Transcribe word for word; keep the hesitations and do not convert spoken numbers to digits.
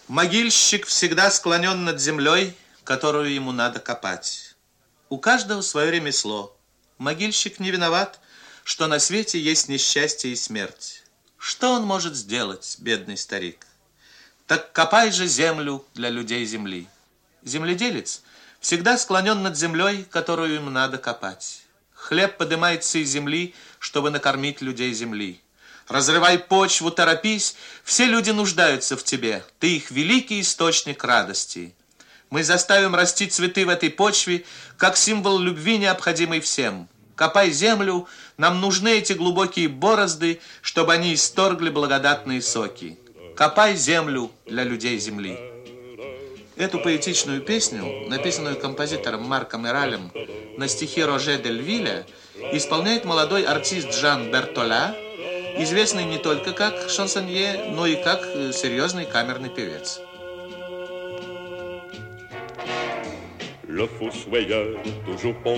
Могильщик всегда склонен над землей, которую ему надо копать. У каждого свое ремесло. Могильщик не виноват, что на свете есть несчастье и смерть. Что он может сделать, бедный старик? Так копай же землю для людей земли. Земледелец всегда склонен над землей, которую ему надо копать. Хлеб поднимается из земли, чтобы накормить людей земли. Разрывай почву, торопись, все люди нуждаются в тебе. Ты их великий источник радости. Мы заставим расти цветы в этой почве, как символ любви, необходимый всем. Копай землю, нам нужны эти глубокие борозды, чтобы они исторгли благодатные соки. Копай землю для людей земли. Эту поэтичную песню, написанную композитором Марком Иралем на стихи Роже дель Виля, исполняет молодой артист Жан Бертоля, известный не только как шансонье, но и как серьезный камерный певец. Le fossoyeur, toujours